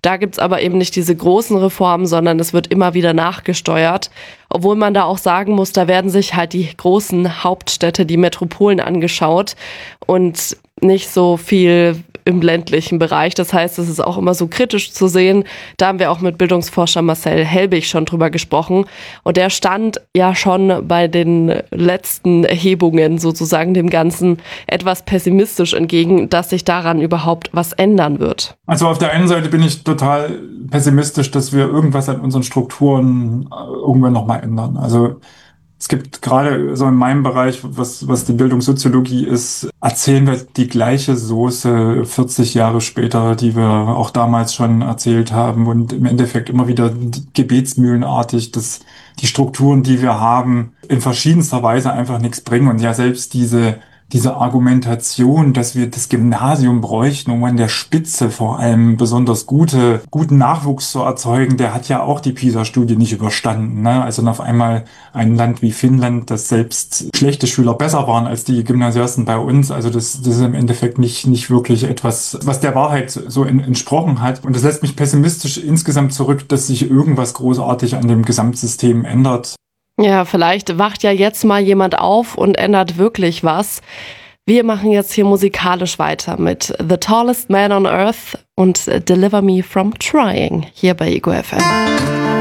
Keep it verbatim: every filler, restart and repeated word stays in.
Da gibt's aber eben nicht diese großen Reformen, sondern es wird immer wieder nachgesteuert. Obwohl man da auch sagen muss, da werden sich halt die großen Hauptstädte, die Metropolen angeschaut und nicht so viel im ländlichen Bereich. Das heißt, es ist auch immer so kritisch zu sehen. Da haben wir auch mit Bildungsforscher Marcel Helbig schon drüber gesprochen. Und der stand ja schon bei den letzten Erhebungen sozusagen dem Ganzen etwas pessimistisch entgegen, dass sich daran überhaupt was ändern wird. Also auf der einen Seite bin ich total pessimistisch, dass wir irgendwas an unseren Strukturen irgendwann nochmal ändern. Also es gibt gerade so in meinem Bereich, was, was die Bildungssoziologie ist, erzählen wir die gleiche Soße vierzig Jahre später, die wir auch damals schon erzählt haben und im Endeffekt immer wieder gebetsmühlenartig, dass die Strukturen, die wir haben, in verschiedenster Weise einfach nichts bringen und ja selbst diese Diese Argumentation, dass wir das Gymnasium bräuchten, um an der Spitze vor allem besonders gute, guten Nachwuchs zu erzeugen, der hat ja auch die PISA-Studie nicht überstanden. Ne? Also auf einmal ein Land wie Finnland, das selbst schlechte Schüler besser waren als die Gymnasiasten bei uns. Also das, das ist im Endeffekt nicht, nicht wirklich etwas, was der Wahrheit so in, entsprochen hat. Und das lässt mich pessimistisch insgesamt zurück, dass sich irgendwas großartig an dem Gesamtsystem ändert. Ja, vielleicht wacht ja jetzt mal jemand auf und ändert wirklich was. Wir machen jetzt hier musikalisch weiter mit The Tallest Man on Earth und Deliver Me From Trying hier bei Ego F M.